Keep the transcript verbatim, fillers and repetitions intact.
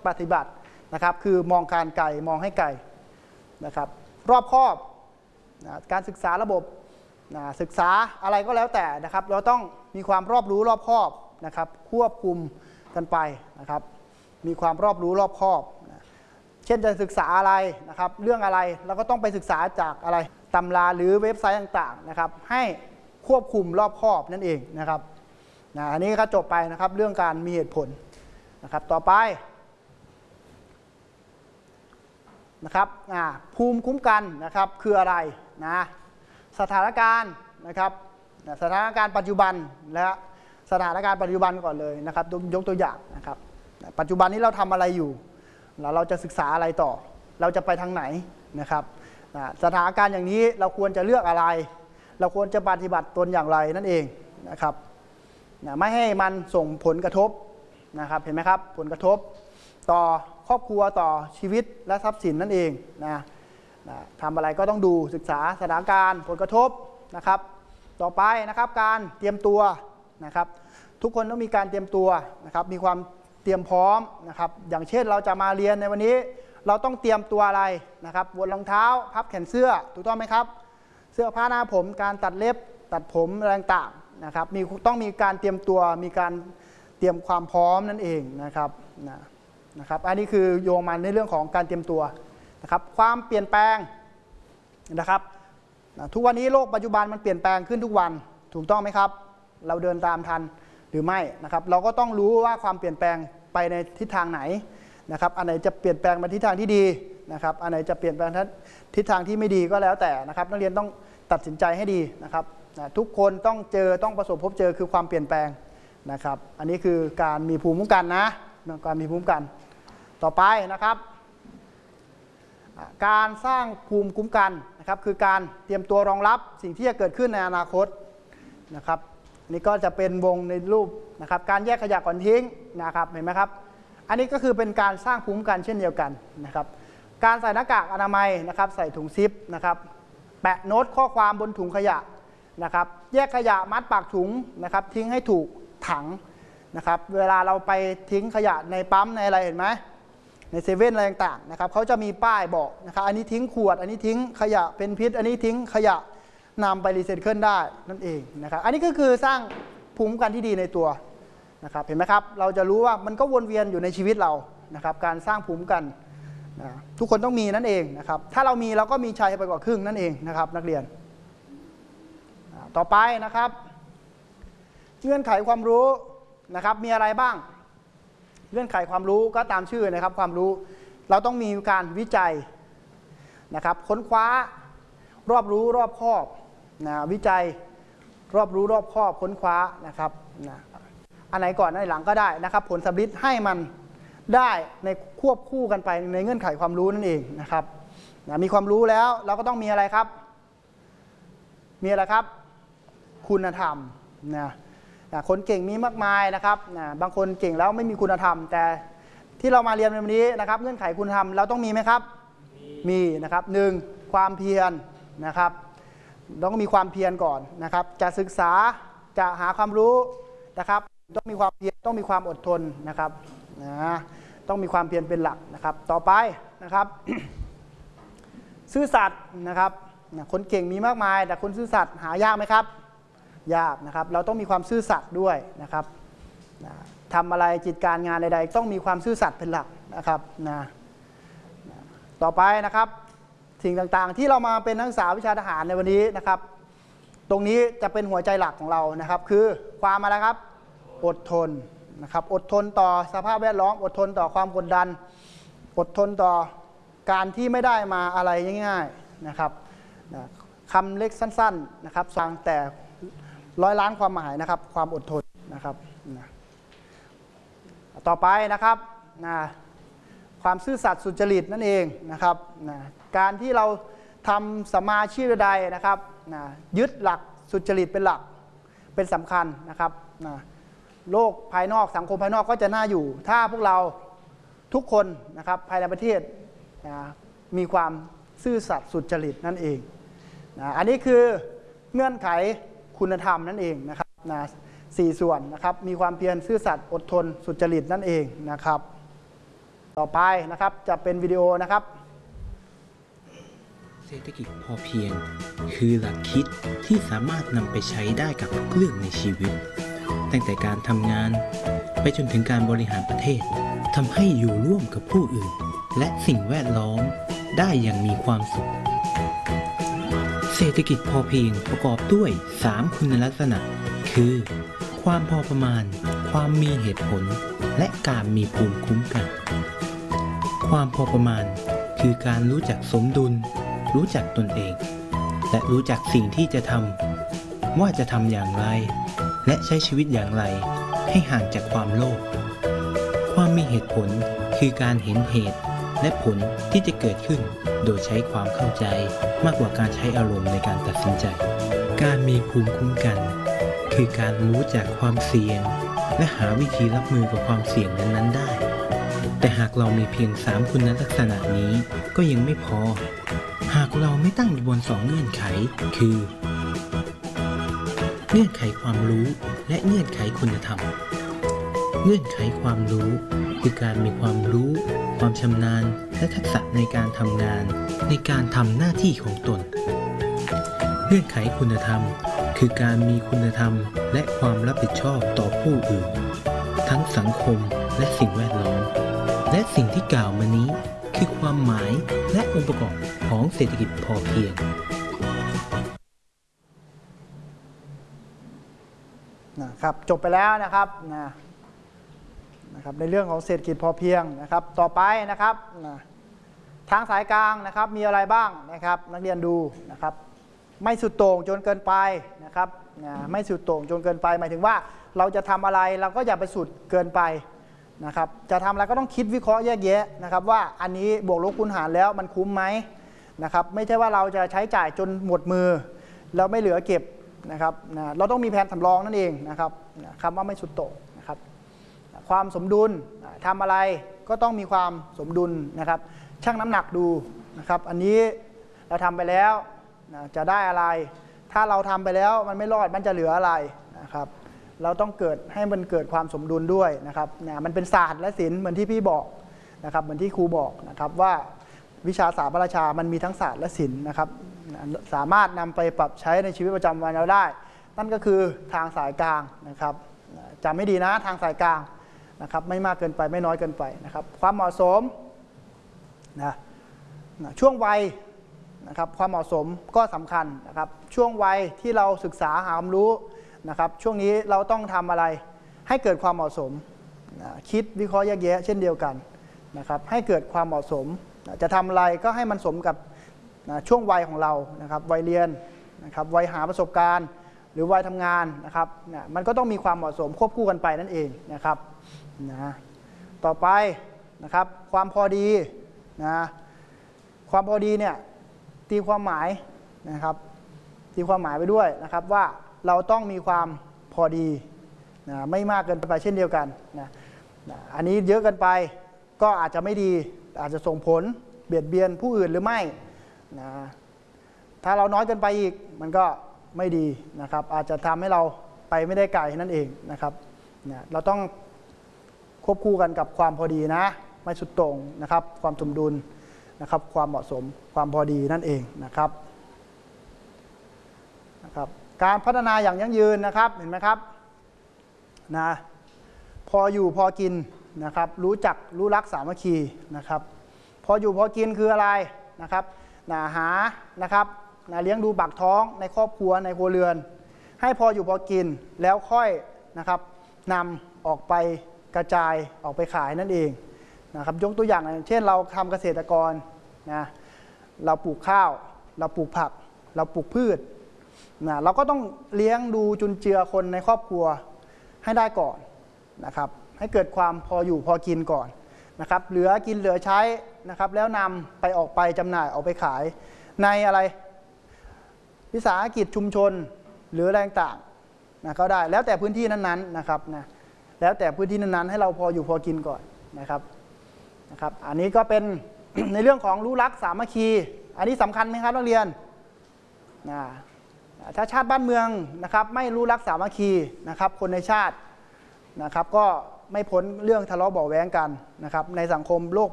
ปฏิบัตินะครับคือมองการไกลมองให้ไกลนะครับรอบคอบนะการศึกษาระบบนะศึกษาอะไรก็แล้วแต่นะครับเราต้องมีความรอบรู้รอบคอบนะครับควบคุมกันไปนะครับมีความรอบรู้รอบคอบนะเช่นจะศึกษาอะไรนะครับเรื่องอะไรเราก็ต้องไปศึกษาจากอะไรตำราหรือเว็บไซต์ต่างๆนะครับให้ควบคุมรอบคอบนั่นเองนะครับนะอันนี้ก็จบไปนะครับเรื่องการมีเหตุผลนะครับต่อไปนะครับภูมิคุ้มกันนะครับคืออะไรนะสถานการณ์นะครับสถานการณ์ปัจจุบันและสถานการณ์ปัจจุบันก่อนเลยนะครับยกตัวอย่างนะครับปัจจุบันนี้เราทำอะไรอยู่แล้วเราจะศึกษาอะไรต่อเราจะไปทางไหนนะครับสถานการณ์อย่างนี้เราควรจะเลือกอะไรเราควรจะปฏิบัติตนอย่างไรนั่นเองนะครับไม่ให้มันส่งผลกระทบนะครับเห็นไหมครับผลกระทบต่อครอบครัวต่อชีวิตและทรัพย์สินนั่นเองนะนะทำอะไรก็ต้องดูศึกษาสถานการณ์ผลกระทบนะครับต่อไปนะครับการเตรียมตัวนะครับทุกคนต้องมีการเตรียมตัวนะครับมีความเตรียมพร้อมนะครับอย่างเช่นเราจะมาเรียนในวันนี้เราต้องเตรียมตัวอะไรนะครับบนรองเท้าพับแขนเสื้อถูกต้องไหมครับเสื้อผ้าหน้าผมการตัดเล็บตัดผมอะไรต่างๆนะครับมีต้องมีการเตรียมตัวมีการเตรียมความพร้อมนั่นเองนะครับนะนะครับอันนี้คือโยงมาในเรื่องของการเตรียมตัวนะครับความเปลี่ยนแปลงนะครับทุกวันนี้โลกปัจจุบันมันเปลี่ยนแปลงขึ้นทุกวันถูกต้องไหมครับเราเดินตามทันหรือไม่นะครับเราก็ต้องรู้ว่าความเปลี่ยนแปลงไปในทิศทางไหนนะครับอันไหนจะเปลี่ยนแปลงไปทิศทางที่ดีนะครับอันไหนจะเปลี่ยนแปลงทิศทางที่ไม่ดีก็แล้วแต่นะครับนักเรียนต้องตัดสินใจให้ดีนะครับทุกคนต้องเจอต้องประสบพบเจอคือความเปลี่ยนแปลงนะครับอันนี้คือการมีภูมิคุ้มกันนะการมีภูมิคุ้มกันต่อไปนะครับการสร้างภูมิคุ้มกันนะครับคือการเตรียมตัวรองรับสิ่งที่จะเกิดขึ้นในอนาคตนะครับนี่ก็จะเป็นวงในรูปนะครับการแยกขยะก่อนทิ้งนะครับเห็นไหมครับอันนี้ก็คือเป็นการสร้างภูมิคุ้มกันเช่นเดียวกันนะครับการใส่หน้ากากอนามัยนะครับใส่ถุงซิปนะครับแปะโน้ตข้อความบนถุงขยะนะครับแยกขยะมัดปากถุงนะครับทิ้งให้ถูกถังนะครับเวลาเราไปทิ้งขยะในปั๊มในอะไรเห็นไหมในเซเว่นอะไรต่างๆนะครับเขาจะมีป้ายบอกนะครับอันนี้ทิ้งขวดอันนี้ทิ้งขยะเป็นพิษอันนี้ทิ้งขยะนำไปรีไซเคิลได้นั่นเองนะครับอันนี้ก็คือสร้างภูมิคุ้มกันที่ดีในตัวนะครับเห็นไหมครับเราจะรู้ว่ามันก็วนเวียนอยู่ในชีวิตเรานะครับการสร้างภูมิคุ้มกันนะทุกคนต้องมีนั่นเองนะครับถ้าเรามีเราก็มีชัยไปกว่าครึ่งนั่นเองนะครับนักเรียนต่อไปนะครับเงื่อนไขความรู้นะครับมีอะไรบ้างเงื่อนไขความรู้ก็ตามชื่อนะครับความรู้เราต้องมีการวิจัยนะครับค้นคว้ารอบรู้รอบคอบนะวิจัยรอบรู้รอบคอบค้นคว้านะครับนะอันไหนก่อนอันไหนหลังก็ได้นะครับผลสำลิดให้มันได้ในควบคู่กันไปในเงื่อนไขความรู้นั่นเองนะครับนะมีความรู้แล้วเราก็ต้องมีอะไรครับมีอะไรครับคุณธรรมนะคนเก่งมีมากมายนะครับบางคนเก่งแล้วไม่มีคุณธรรมแต่ที่เรามาเรียนในวันนี้นะครับเงื่อนไขคุณธรรมเราต้องมีไหมครับมีนะครับหนึ่งความเพียรนะครับต้องมีความเพียรก่อนนะครับจะศึกษาจะหาความรู้นะครับต้องมีความเพียรต้องมีความอดทนนะครับนะต้องมีความเพียรเป็นหลักนะครับต่อไปนะครับ ซื่อสัตย์นะครับคนเก่งมีมากมายแต่คนซื่อสัตย์หายากไหมครับยากนะครับเราต้องมีความซื่อสัตย์ด้วยนะครับทำอะไรกิจการงานใดๆต้องมีความซื่อสัตย์เป็นหลักนะครับนะต่อไปนะครับสิ่งต่างๆที่เรามาเป็นนักศึกษาวิชาทหารในวันนี้นะครับตรงนี้จะเป็นหัวใจหลักของเรานะครับคือความอะไรครับอดทนนะครับอดทนต่อสภาพแวดล้อมอดทนต่อความกดดันอดทนต่อการที่ไม่ได้มาอะไรง่ายๆนะครับคำเล็กสั้นๆนะครับฟังแต่ร้อยล้านความหมายนะครับความอดทนนะครับนะต่อไปนะครับนะความซื่อสัตย์สุจริตนั่นเองนะครับนะการที่เราทำสัมมาอาชีพใดนะครับนะยึดหลักสุจริตเป็นหลักเป็นสำคัญนะครับนะโลกภายนอกสังคมภายนอกก็จะน่าอยู่ถ้าพวกเราทุกคนนะครับภายในประเทศนะมีความซื่อสัตย์สุจริตนั่นเองนะอันนี้คือเงื่อนไขคุณธรรมนั่นเองนะครับนะสี่ส่วนนะครับมีความเพียรซื่อสัตย์อดทนสุจริตนั่นเองนะครับต่อไปนะครับจะเป็นวิดีโอนะครับเศรษฐกิจพอเพียงคือหลักคิดที่สามารถนำไปใช้ได้กับทุกเรื่องในชีวิตตั้งแต่การทำงานไปจนถึงการบริหารประเทศทำให้อยู่ร่วมกับผู้อื่นและสิ่งแวดล้อมได้อย่างมีความสุขเศรษฐกิจพอเพียงประกอบด้วยสามคุณลักษณะคือความพอประมาณความมีเหตุผลและการมีภูมิคุ้มกันความพอประมาณคือการรู้จักสมดุลรู้จักตนเองและรู้จักสิ่งที่จะทำว่าจะทำอย่างไรและใช้ชีวิตอย่างไรให้ห่างจากความโลภความมีเหตุผลคือการเห็นเหตุและผลที่จะเกิดขึ้นโดยใช้ความเข้าใจมากกว่าการใช้อารมณ์ในการตัดสินใจการมีภูมิคุ้มกันคือการรู้จักความเสี่ยงและหาวิธีรับมือกับความเสี่ยงนั้นๆได้แต่หากเรามีเพียงสามคุณลักษณะนี้ก็ยังไม่พอหากเราไม่ตั้งอยู่บนสองเงื่อนไขคือเงื่อนไขความรู้และเงื่อนไขคุณธรรมเงื่อนไขความรู้คือการมีความรู้ความชำนาญและทักษะในการทำงานในการทำหน้าที่ของตนเงื่อนไขคุณธรรมคือการมีคุณธรรมและความรับผิดชอบต่อผู้อื่นทั้งสังคมและสิ่งแวดล้อมและสิ่งที่กล่าวมานี้คือความหมายและองค์ประกอบของเศรษฐกิจพอเพียงนะครับจบไปแล้วนะครับนะนะครับในเรื่องของเศรษฐกิจพอเพียงนะครับต่อไปนะครับนะทางสายกลางนะครับมีอะไรบ้างนะครับนักเรียนดูนะครับไม่สุดโต่งจนเกินไปนะครับนะไม่สุดโต่งจนเกินไปหมายถึงว่าเราจะทำอะไรเราก็อย่าไปสุดเกินไปนะครับจะทำอะไรก็ต้องคิดวิเคราะห์แยกแยะนะครับว่าอันนี้บวกลบคูณหารแล้วมันคุ้มไหมนะครับไม่ใช่ว่าเราจะใช้จ่ายจนหมดมือแล้วไม่เหลือเก็บนะครับนะเราต้องมีแผนสำรองนั่นเองนะครับคำว่าไม่สุดโต่งนะครับความสมดุลทำอะไรก็ต้องมีความสมดุลนะครับชั่งน้ำหนักดูนะครับอันนี้เราทำไปแล้วจะได้อะไรถ้าเราทำไปแล้วมันไม่รอดมันจะเหลืออะไรนะครับเราต้องเกิดให้มันเกิดความสมดุลด้วยนะครับนะมันเป็นศาสตร์และศิลป์เหมือนที่พี่บอกนะครับเหมือนที่ครูบอกนะครับว่าวิชาศาสตร์พระราชามันมีทั้งศาสตร์และศิลป์นะครับสามารถนำไปปรับใช้ในชีวิตประจำวันเราได้นั่นก็คือทางสายกลางนะครับจำไม่ดีนะทางสายกลางนะครับไม่มากเกินไปไม่น้อยเกินไปนะครับความเหมาะสมนะช่วงวัยนะครับความเหมาะสมก็สำคัญนะครับช่วงวัยที่เราศึกษาหาความรู้นะครับช่วงนี้เราต้องทำอะไรให้เกิดความเหมาะสมนะคิดวิเคราะห์แยกแยะเช่นเดียวกันนะครับให้เกิดความเหมาะสมจะทำอะไรก็ให้มันสมกับนะช่วงวัยของเรานะครับวัยเรียนนะครับวัยหาประสบการณ์หรือวัยทำงานนะครับนะมันก็ต้องมีความเหมาะสมควบคู่กันไปนั่นเองนะครับนะต่อไปนะครับความพอดีนะความพอดีเนี่ยตีความหมายนะครับตีความหมายไปด้วยนะครับว่าเราต้องมีความพอดีนะไม่มากเกินไปเช่นเดียวกันนะนะอันนี้เยอะเกินไปก็อาจจะไม่ดีอาจจะส่งผลเบียดเบียนผู้อื่นหรือไม่นะถ้าเราน้อยเกินไปอีกมันก็ไม่ดีนะครับอาจจะทำให้เราไปไม่ได้ไกลนั่นเองนะครับนะเราต้องควบคู่กันกับความพอดีนะไม่สุดโต่งนะครับความสมดุลนะครับความเหมาะสมความพอดีนั่นเองนะครับนะครับการพัฒนาอย่างยั่งยืนนะครับเห็นไหมครับนะพออยู่พอกินนะครับรู้จักรู้รักสามัคคีนะครับพออยู่พอกินคืออะไรนะครับนะหานะครับนะเลี้ยงดูปากท้องในครอบครัวในครัวเรือนให้พออยู่พอกินแล้วค่อยนะครับนำออกไปกระจายออกไปขายนั่นเองนะครับยกตัวอย่างเช่นเราทำเกษตรกรนะเราปลูกข้าวเราปลูกผักเราปลูกพืชนะเราก็ต้องเลี้ยงดูจุนเจือคนในครอบครัวให้ได้ก่อนนะครับให้เกิดความพออยู่พอกินก่อนนะครับเหลือกินเหลือใช้นะครับแล้วนำไปออกไปจำหน่ายออกไปขายในอะไรวิสาหกิจชุมชนหรืออะไรต่างๆนะก็ได้แล้วแต่พื้นที่นั้นๆนะครับนะแล้วแต่พื้นที่นั้นๆให้เราพออยู่พอกินก่อนนะครับนะครับอันนี้ก็เป็น ในเรื่องของรู้รักสามัคคีอันนี้สำคัญไหมครับนักเรียนนะถ้าชาติบ้านเมืองนะครับไม่รู้รักสามัคคีนะครับคนในชาตินะครับก็ไม่พ้นเรื่องทะเลาะเบาะแว้งกันนะครับในสังคมโลก